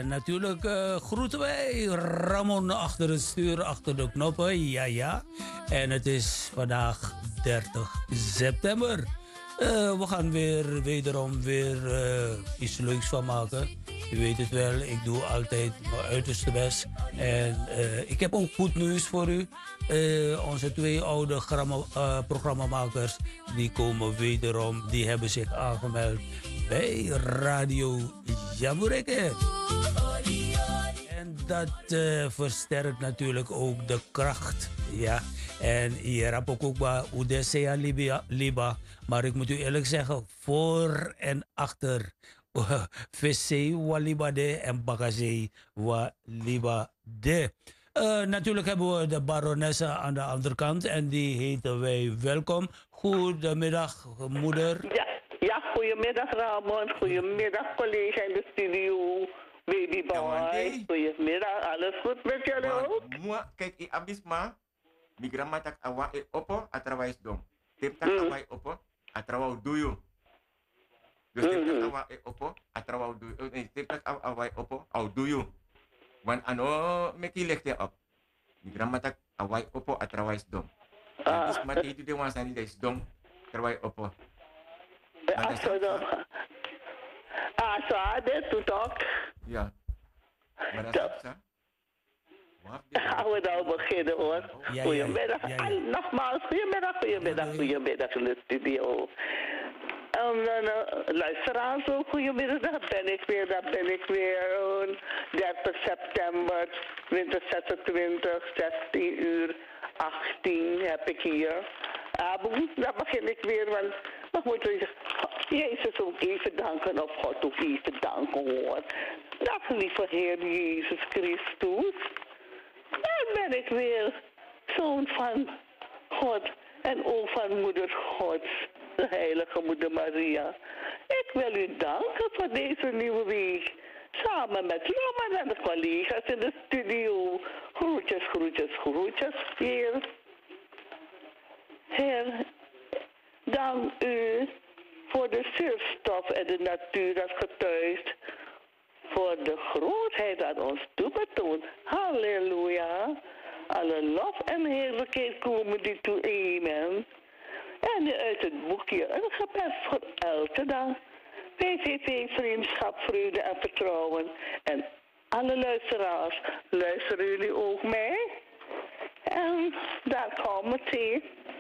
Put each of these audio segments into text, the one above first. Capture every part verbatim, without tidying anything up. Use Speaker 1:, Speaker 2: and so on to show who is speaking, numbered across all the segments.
Speaker 1: En natuurlijk uh, groeten wij Ramon achter het stuur, achter de knoppen. Ja, ja. En het is vandaag dertig september. Uh, we gaan weer wederom weer uh, iets leuks van maken. Je weet het wel, ik doe altijd mijn uiterste best. En uh, ik heb ook goed nieuws voor u. Uh, onze twee oude gramma, uh, programmamakers, die komen wederom, die hebben zich aangemeld bij Radio Jamureke. En dat uh, versterkt natuurlijk ook de kracht. Ja. En hier heb ik ook bij Udesea Liba. Maar ik moet u eerlijk zeggen, voor en achter V C Walibade en Bagazee Walibade. Uh, natuurlijk hebben we de baronesse aan de andere kant en die heten wij welkom. Goedemiddag, moeder.
Speaker 2: Ja, ja, goedemiddag Ramon. Goedemiddag collega in de studio. Babyboy. Goedemiddag, alles goed met jullie ook?
Speaker 3: Kijk, ik abisma. Mi grandma tak awa e opo atrawais dom. Tip tak awa e opo atrawau duyu. Dus tip tak awa e opo atrawau duyu. Nee, tip tak awa e opo au duyu. Want ano meki legde op. Mi grandma tak awa e opo atrawais dom. Dus maar die de wan sani des dom atrawai opo.
Speaker 2: Ah, zo dan. Ah, zo dit doet ook.
Speaker 3: Ja. Maar dat is ça.
Speaker 2: Gaan we nou beginnen hoor.
Speaker 1: Ja,
Speaker 2: goedemiddag.
Speaker 1: ja, ja, ja.
Speaker 2: En nogmaals, goedemiddag, goedemiddag, goedemiddag in de studio. En uh, luisteraars ook, goedemiddag, daar ben ik weer, daar ben ik weer. Uh, dertig september twintig zesentwintig, zestien uur achttien heb ik hier. Abu, daar begin ik weer, want dan moeten we Jezus ook even danken, of God ook even danken hoor. Dat lieve Heer Jezus Christus. Dan ben ik weer zoon van God en ook van moeder Gods, de heilige moeder Maria. Ik wil u danken voor deze nieuwe week. Samen met Roman en de collega's in de studio. Groetjes, groetjes, groetjes, Heer. Heer, dank u voor de zuurstof en de natuur dat getuigt. Voor de grootheid aan ons toebetoont. Halleluja. Alle lof en heerlijkheid komen die toe. Amen. En uit het boekje een gebed voor elke dag. V V V, vriendschap, vreugde en vertrouwen. En alle luisteraars, luisteren jullie ook mee? En daar komt meteen.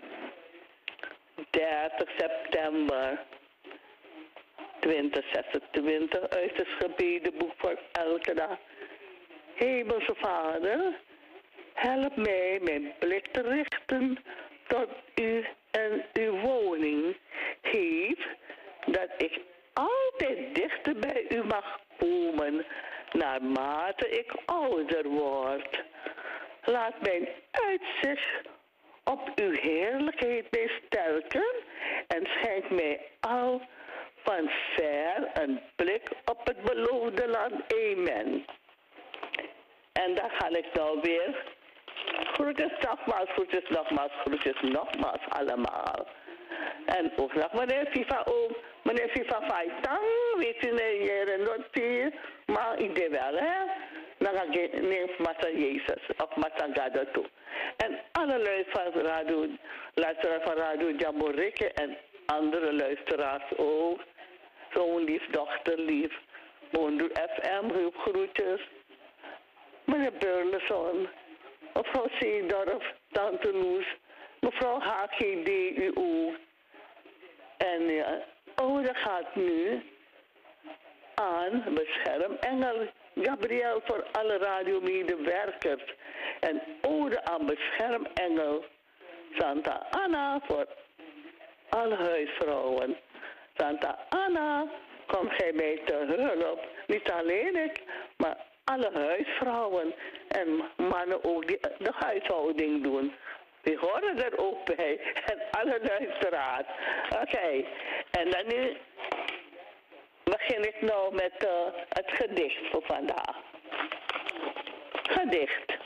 Speaker 2: dertig september. twintig zesentwintig uit het gebedenboek voor elke dag. Hemelse Vader, help mij mijn blik te richten tot u en uw woning. Geef dat ik altijd dichter bij u mag komen, naarmate ik ouder word. Laat mijn uitzicht op uw heerlijkheid mij sterken en schenk mij al van ver een blik op het beloofde land. Amen. En dan ga ik nou weer. Groetjes nogmaals, groetjes nogmaals, groetjes nogmaals allemaal. En ook nog meneer FIFA ook. Meneer FIFA Faitang, weet u niet, en dat hier. Maar ik deed wel, hè. Dan ga ik neem Massa Jezus of Massa Gada toe. En alle luisteraars van Radio, luisteraars van Radio Jamboreke en andere luisteraars ook. Zo'n lief, dochter lief. Bondoe F M, groep groetjes. Meneer Burleson. Mevrouw Zeedorf, Tante Loes. Mevrouw H G D U O. En ja, oh, dat gaat nu aan beschermengel Gabriel voor alle radiomedewerkers. En ode aan beschermengel Santa Anna voor alle huisvrouwen. Santa Anna, kom gij mij te hulp. Niet alleen ik, maar alle huisvrouwen en mannen ook die de huishouding doen. Die horen er ook bij. En alle luisteraars. Oké, okay. En dan nu begin ik nou met uh, het gedicht voor vandaag. Gedicht.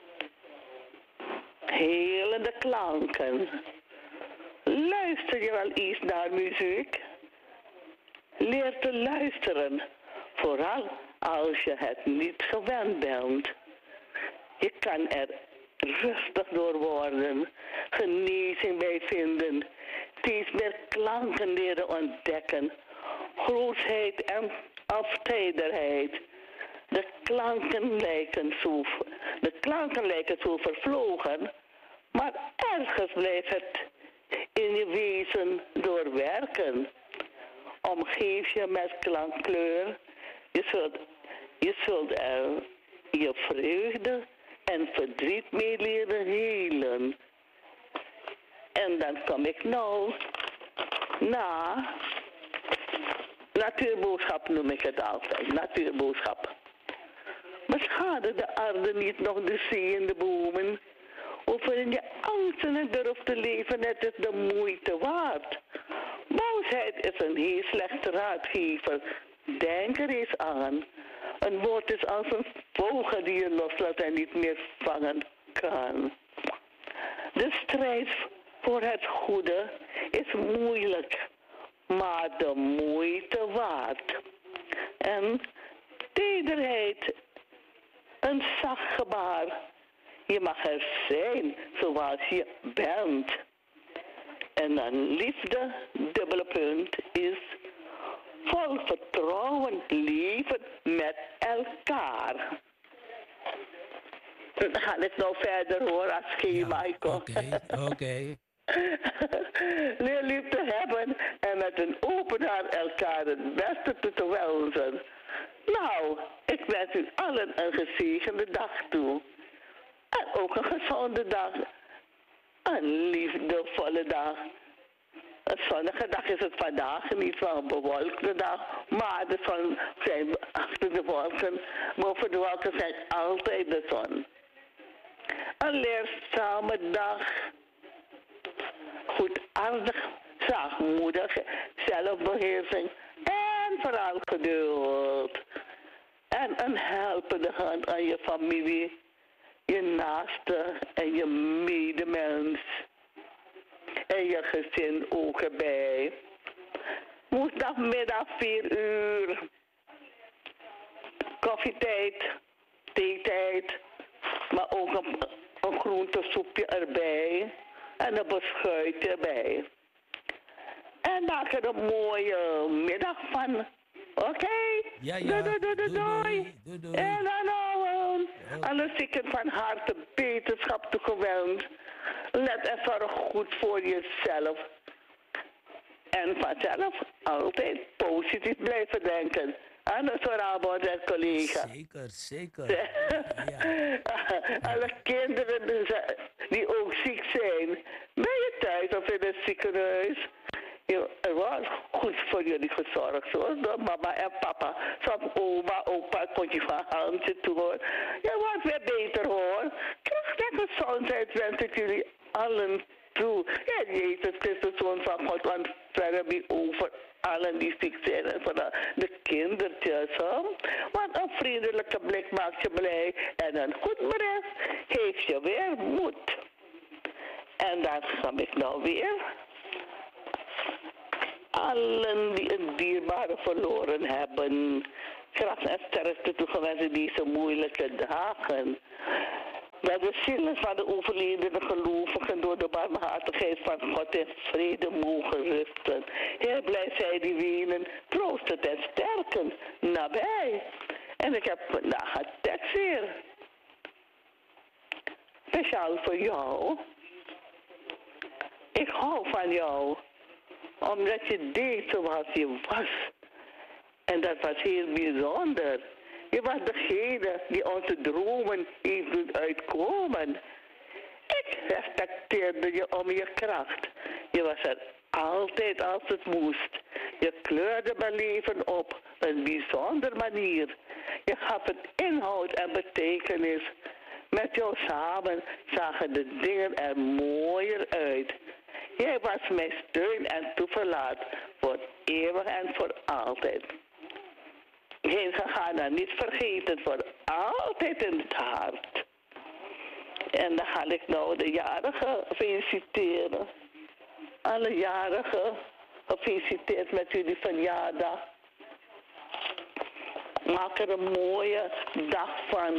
Speaker 2: Helende klanken. Luister je wel eens naar muziek? Leer te luisteren. Vooral als je het niet gewend bent. Je kan er rustig door worden, genezing bij vinden, steeds meer klanken leren ontdekken, grootheid en afscheidenheid. De klanken lijken zo, de klanken lijken zo vervlogen, maar ergens blijft het in je wezen doorwerken. Omgeef je met klankkleur, je zult, je zult er je vreugde en verdriet mee leren helen. En dan kom ik nou na natuurboodschap, noem ik het altijd, natuurboodschap. Beschadig de aarde niet nog de zee en de bomen. Over in je angsten en durf te leven, het is de moeite waard. Boosheid is een heel slechte raadgever. Denk er eens aan. Een woord is als een vogel die je loslaat en niet meer vangen kan. De strijd voor het goede is moeilijk, maar de moeite waard. En tederheid, een zacht gebaar. Je mag er zijn zoals je bent. En dan liefde, dubbele punt, is vol vertrouwen leven met elkaar. Dan ga ik nou verder hoor, als schema.
Speaker 1: Oké, oké. Okay.
Speaker 2: Leer lief te hebben en met een open hart elkaar het beste toe te wensen. Nou, ik wens u allen een gezegende dag toe. En ook een gezonde dag. Een liefdevolle dag. Een zonnige dag is het vandaag, niet wel een bewolkte dag. Maar de zon zijn achter de wolken. Boven de wolken zijn altijd de zon. Een leerzame dag. Goedaardig, zachtmoedig, zelfbeheersing en vooral geduld. En een helpende hand aan je familie, je naaste en je medemens. En je gezin ook erbij. Woensdagmiddag vier uur. Koffietijd, theetijd, maar ook een, een groentesoepje erbij. En een beschuitje erbij. En maak er een mooie middag van. Oké? Okay?
Speaker 1: Ja, ja.
Speaker 2: Doei, doei, doei, doei.
Speaker 1: doei, doei.
Speaker 2: En dan nou, alle zieken van harte beterschap toegewenst. Let en zorg goed voor jezelf. En vanzelf altijd positief blijven denken. En dat is vooral mijn collega.
Speaker 1: Zeker, zeker. Ja.
Speaker 2: Alle kinderen die ook ziek zijn. Ben je thuis of in het ziekenhuis? Er was goed voor jullie gezorgd, hoor. Door mama en papa. Soms oma, opa, kon je van handje toe, hoor. Je wordt weer beter, hoor. Krijg de gezondheid wens ik jullie allen toe. Ja, Jezus Christus, Zoon van God, want verder over allen die ziek zijn en voor de kindertjes, hoor. Want een vriendelijke blik maakt je blij en een goed bericht geeft je weer moed. En dan ga ik nou weer allen die een dierbare verloren hebben, kracht en sterkte toegewenst in deze moeilijke dagen. Dat de zielen van de overledene gelovigen door de barmhartigheid van God in vrede mogen rusten. Heer, blijf zij die wenen, troosten en sterken nabij. En ik heb vandaag een tekst weer. Speciaal voor jou. Ik hou van jou. Omdat je deed zoals je was. En dat was heel bijzonder. Je was degene die onze dromen heeft doen uitkomen. Ik respecteerde je om je kracht. Je was er altijd als het moest. Je kleurde mijn leven op een bijzondere manier. Je gaf het inhoud en betekenis. Met jou samen zagen de dingen er mooier uit. Jij was mijn steun en toeverlaat voor eeuwig en voor altijd. Heen gegaan en niet vergeten, voor altijd in het hart. En dan ga ik nou de jarigen feliciteren. Alle jarigen gefeliciteerd met jullie verjaardag. maak er een mooie dag van.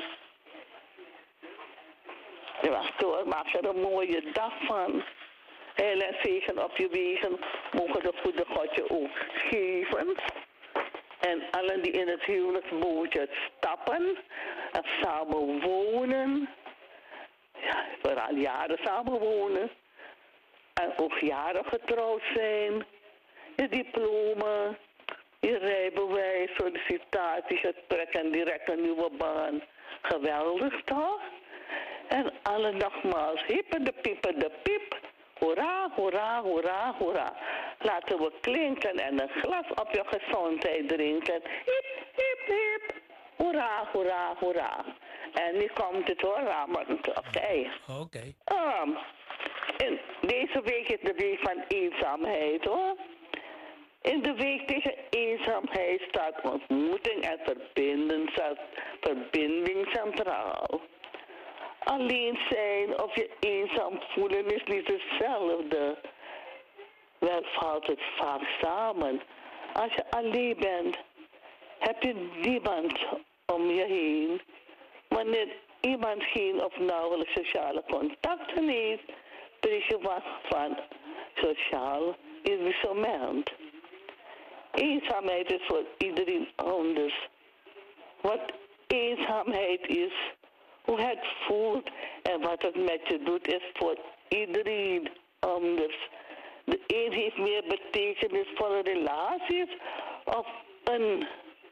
Speaker 2: Ja, wacht hoor, maak er een mooie dag van. Heil en zegen op je wegen mogen de goede God je ook geven. En allen die in het huwelijksbootje stappen en samen wonen. Ja, vooral jaren samen wonen. En ook jaren getrouwd zijn. Je diploma, je rijbewijs, sollicitatiegesprek en direct een nieuwe baan. Geweldig toch? En alle nogmaals, hippen de piepen de piep. Hoera, hoera, hoera, hoera. Laten we klinken en een glas op je gezondheid drinken. Hip, hip, hip. Hoera, hoera, hoera. En nu komt het hoor, Ramon. Oké. Okay.
Speaker 1: Oké. Okay.
Speaker 2: Um, in deze week is de week van eenzaamheid hoor. In de week tegen eenzaamheid staat ontmoeting en verbinden, verbinding centraal. Alleen zijn of je eenzaam voelen is niet hetzelfde. Wel valt het vaak samen. Als je alleen bent, heb je niemand om je heen. Wanneer iemand geen of nauwelijks sociale contacten heeft, spreek je wat van sociaal isolement. Eenzaamheid is voor iedereen anders. Wat eenzaamheid is, hoe het voelt en wat het met je doet, is voor iedereen anders. De een heeft meer betekenisvolle relaties of een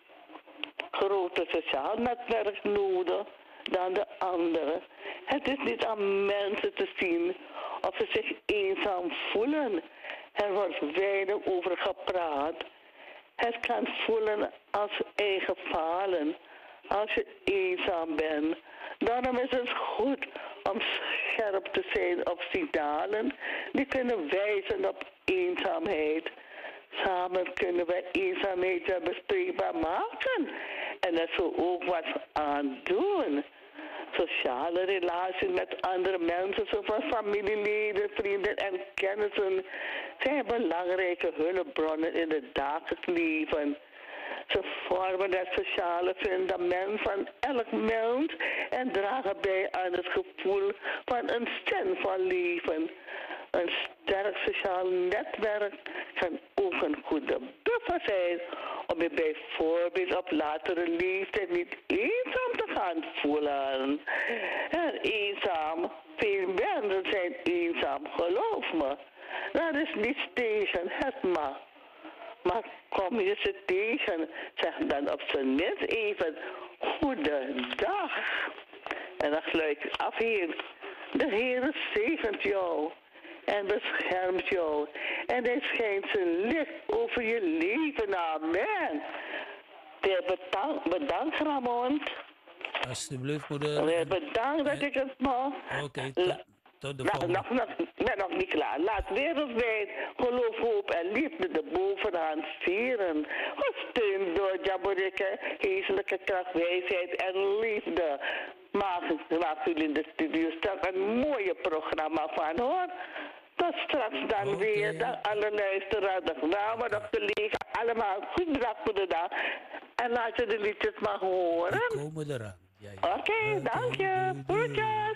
Speaker 2: groter sociaal netwerk nodig dan de andere. Het is niet aan mensen te zien of ze zich eenzaam voelen. Er wordt weinig over gepraat. Het kan voelen als eigen falen als je eenzaam bent. Daarom is het goed om scherp te zijn op signalen die kunnen wijzen op eenzaamheid. Samen kunnen we eenzaamheid bespreekbaar maken en er zo ook wat aan doen. Sociale relaties met andere mensen, zoals familieleden, vrienden en kennissen, zijn belangrijke hulpbronnen in het dagelijks leven. Ze vormen het sociale fundament van elk mens en dragen bij aan het gevoel van een zinvol leven. Een sterk sociaal netwerk kan ook een goede buffer zijn om je bijvoorbeeld op latere leeftijd niet eenzaam te gaan voelen. En eenzaam, veel mensen zijn eenzaam, geloof me. Dat is niets tegen, het mag. Maar kom je ze tegen, zeg dan op zijn minst even goedendag. En dan sluit ik af hier. De Heer zegent jou en beschermt jou. En hij schijnt zijn licht over je leven. Amen. Bedankt, bedankt Ramon.
Speaker 1: Alsjeblieft, moeder.
Speaker 2: Bedankt dat ik het mag.
Speaker 1: Oké, okay, tot, tot de volgende.
Speaker 2: Nog, nog, ben nog niet klaar. Laat wereldwijd geloof, hoop en liefde de bovenaan vieren. Gesteund door Jaborike, geestelijke kracht, wijsheid en liefde. Maak, maak jullie in de studio straks een mooie programma van hoor. Tot straks dan okay. weer. Dag alle luisteraars, dag namen, dag collega's. Allemaal goedendag voor de dag. En laat je de liedjes maar horen.
Speaker 1: Die komen eraan. Ja, ja.
Speaker 2: Oké, okay, dank je. Groetjes.